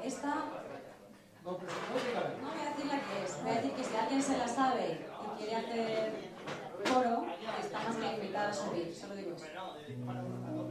Esta... No voy a decir la que es. Voy a decir que si alguien se la sabe y quiere hacer coro, está más que invitado a subir. Solo digo eso.